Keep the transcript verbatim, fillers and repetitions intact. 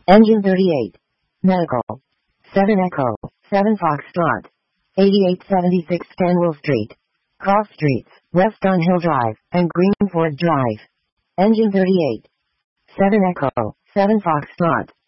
Engine thirty-eight. Medical. seven Echo, seven Foxtrot. eighty-eight seventy-six Stanwell Street. Cross Streets, West on Hill Drive, and Greenford Drive. Engine thirty-eight. seven Echo, seven Foxtrot.